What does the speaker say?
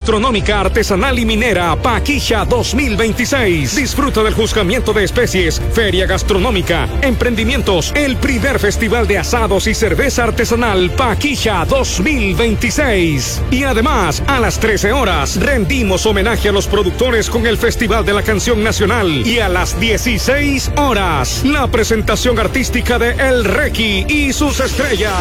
Gastronómica, Artesanal y Minera Paquilla 2026. Disfruta del juzgamiento de especies, Feria Gastronómica, Emprendimientos, el primer festival de asados y cerveza artesanal Paquilla 2026. Y además, a las 13 horas, rendimos homenaje a los productores con el Festival de la Canción Nacional. Y a las 16 horas, la presentación artística de El Requi y sus estrellas.